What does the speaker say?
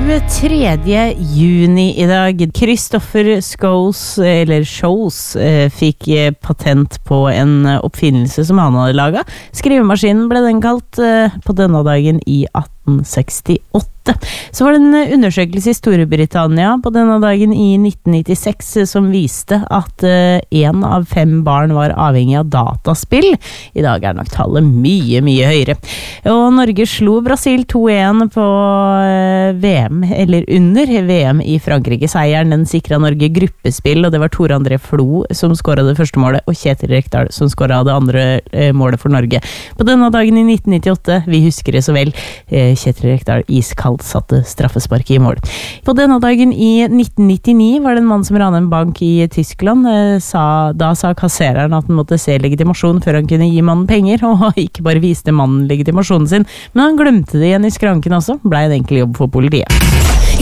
23. juni i dag. Christopher Scholes fikk patent på en oppfinnelse som han hadde laget. Skrivemaskinen ble den kalt på denne dagen i 1868. Så var det en undersøkelse i Storbritannia på denne dagen i 1996 som viste at 1 av 5 barn var avhengig av dataspill. I dag er nok tallet mye, mye høyere. Og Norge slo Brasil 2-1 på VM, eller under VM i Frankrike. Seieren den sikret Norge gruppespill, og det var Tor André Flo som skåret det første målet, og Kjetil Rekdal som skåret det andre målet for Norge. På denne dagen i 1998, vi husker det så vel, Kjetil Rekdal iskald satte straffesparket i mål. På denne dagen i 1999 var det en mann som ranet en bank i Tyskland. Da sa kassereren at han måtte se legitimasjon før han kunne gi mannen penger, og ikke bare viste mannen legitimasjonen sin, men han glemte det igjen i skranken også. Ble en enkel jobb for politiet.